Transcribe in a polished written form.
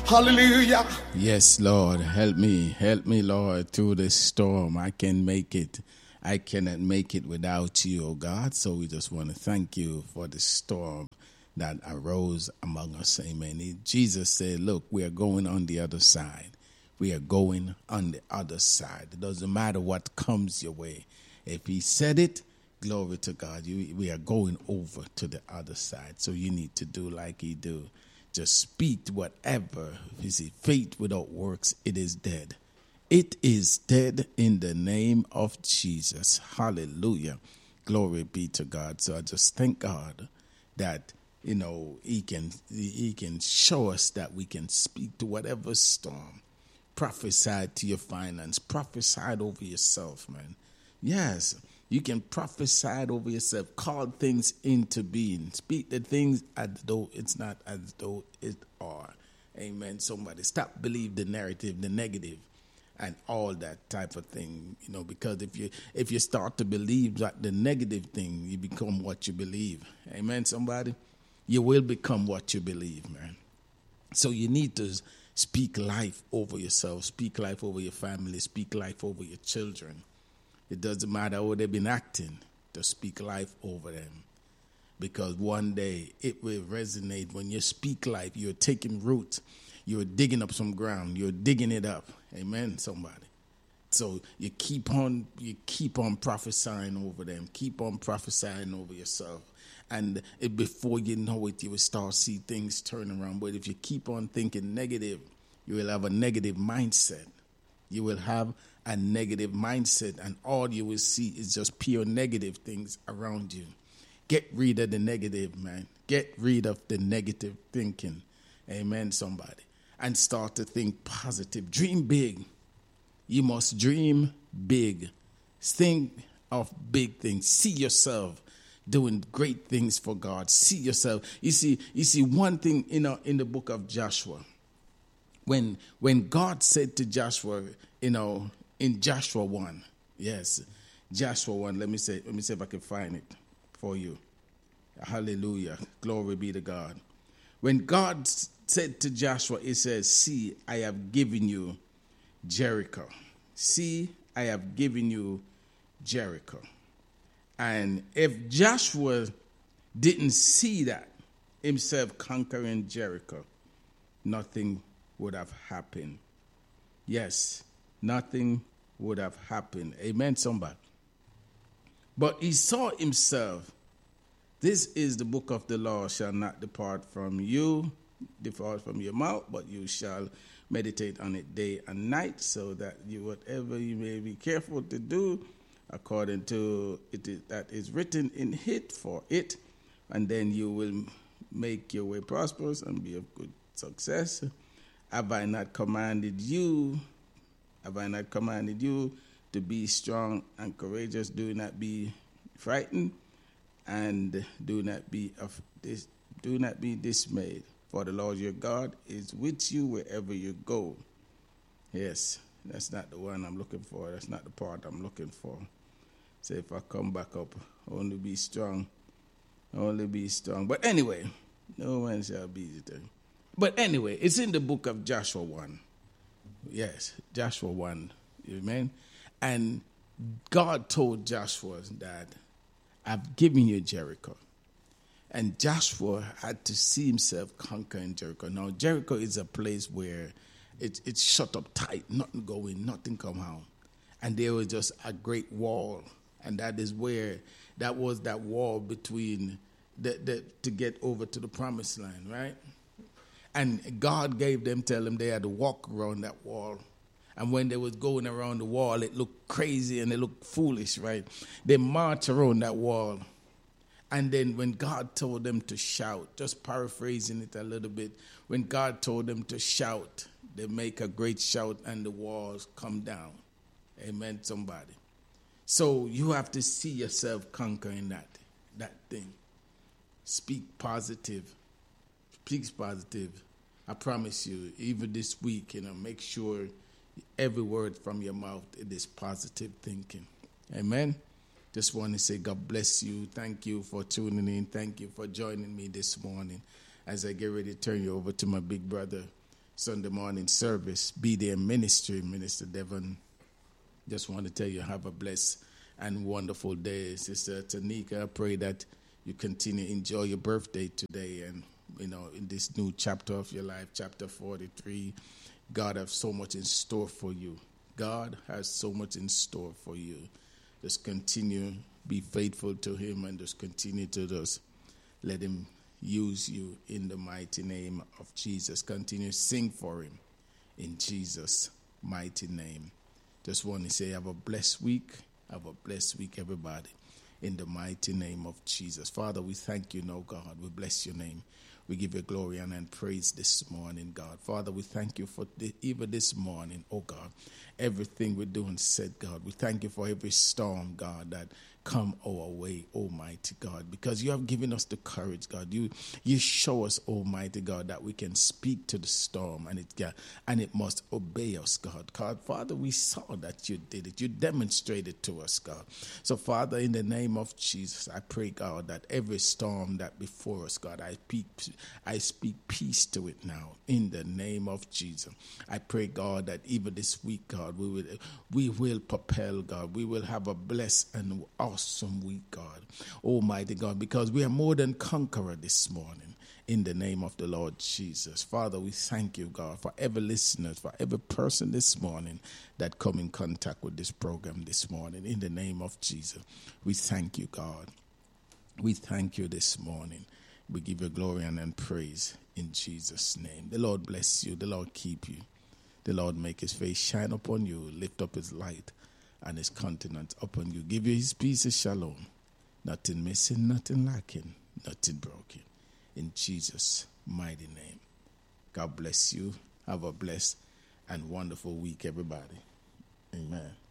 Hallelujah. Yes, Lord, help me, Lord, through this storm. I can make it. I cannot make it without you, oh God. So we just want to thank you for the storm that arose among us. Amen. Jesus said, look, we are going on the other side. We are going on the other side. It doesn't matter what comes your way. If he said it, glory to God. We are going over to the other side. So you need to do like he do. Just speak whatever. You see, faith without works, it is dead. It is dead in the name of Jesus. Hallelujah. Glory be to God. So I just thank God that, you know, he can show us that we can speak to whatever storm. Prophesy to your finance. Prophesy over yourself, man. Yes, you can prophesy over yourself. Call things into being. Speak the things as though it's not, as though it are. Amen. Somebody stop believe the narrative, the negative, and all that type of thing. You know, because if you start to believe that the negative thing, you become what you believe. Amen. Somebody, you will become what you believe, man. So you need to speak life over yourself. Speak life over your family. Speak life over your children. It doesn't matter how they've been acting. Just speak life over them. Because one day it will resonate. When you speak life, you're taking root. You're digging up some ground. You're digging it up. Amen, somebody. So you keep on prophesying over them. Keep on prophesying over yourself. And before you know it, you will start see things turn around. But if you keep on thinking negative, you will have a negative mindset. You will have a negative mindset, and all you will see is just pure negative things around you. Get rid of the negative, man. Get rid of the negative thinking. Amen, somebody. And start to think positive. Dream big. You must dream big. Think of big things. See yourself doing great things for God. See yourself. You see one thing in the book of Joshua. When God said to Joshua, in Joshua 1, yes, Joshua 1, let me see if I can find it for you. Hallelujah. Glory be to God. When God said to Joshua, it says, see, I have given you Jericho. See, I have given you Jericho. And if Joshua didn't see that, himself conquering Jericho, nothing would have happened. Yes, nothing would have happened. Amen, somebody. But he saw himself. This is the book of the law shall not depart from you, depart from your mouth, but you shall meditate on it day and night, so that you, whatever you may be careful to do, according to it that is written in it for it, and then you will make your way prosperous and be of good success. Have I not commanded you to be strong and courageous? Do not be frightened, and do not be dismayed. For the Lord your God is with you wherever you go. Yes, that's not the one I'm looking for. That's not the part I'm looking for. So if I come back up, only be strong. Only be strong. But anyway, no one shall be there. But anyway, it's in the book of Joshua 1. Yes, Joshua 1. Amen. And God told Joshua that I've given you Jericho. And Joshua had to see himself conquering Jericho. Now, Jericho is a place where it's shut up tight. Nothing go in, nothing come out. And there was just a great wall. And that was that wall between to get over to the promised land, right? And God tell them they had to walk around that wall. And when they was going around the wall, it looked crazy and it looked foolish, right? They marched around that wall. And then when God told them to shout, just paraphrasing it a little bit, when God told them to shout, they make a great shout and the walls come down. Amen, somebody. So you have to see yourself conquering that thing. Speak positive. Speak positive. I promise you, even this week, make sure every word from your mouth, it is positive thinking. Amen. Just want to say God bless you. Thank you for tuning in. Thank you for joining me this morning as I get ready to turn you over to my big brother, Sunday morning service, Be There Ministry. Minister Devon, just want to tell you, have a blessed and wonderful day. Sister Tanika, I pray that you continue to enjoy your birthday today, and in this new chapter of your life, chapter 43, God has so much in store for you. God has so much in store for you. Just continue, be faithful to him, and just continue to just let him use you in the mighty name of Jesus. Continue to sing for him in Jesus' mighty name. Just want to say, have a blessed week. Have a blessed week, everybody, in the mighty name of Jesus. Father, we thank you now, God. We bless your name. We give you glory and praise this morning, God. Father, we thank you for even this morning, oh God. Everything we do and said, God. We thank you for every storm, God, that come our way, Almighty God, because you have given us the courage, God. You show us, Almighty God, that we can speak to the storm and it must obey us, God. God, Father, we saw that you did it. You demonstrated to us, God. So, Father, in the name of Jesus, I pray, God, that every storm that before us, God, I speak peace to it now in the name of Jesus. I pray, God, that even this week, God, we will propel, God. We will have a blessed and awesome week, God, Almighty God, because we are more than conqueror this morning in the name of the Lord Jesus. Father, we thank you, God, for every listener, for every person this morning that come in contact with this program this morning in the name of Jesus. We thank you, God. We thank you this morning. We give you glory and praise in Jesus' name. The Lord bless you. The Lord keep you. The Lord make his face shine upon you, lift up his light and his countenance upon you. Give you his peace of shalom. Nothing missing, nothing lacking, nothing broken. In Jesus' mighty name. God bless you. Have a blessed and wonderful week, everybody. Amen.